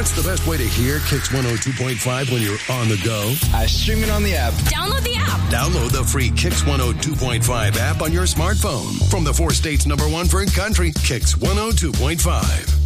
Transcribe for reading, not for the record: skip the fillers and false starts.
What's the best way to hear Kix 102.5 when you're on the go? I stream it on the app. Download the app. Download the free Kix 102.5 app on your smartphone. From the 4 states #1 for country, Kix 102.5.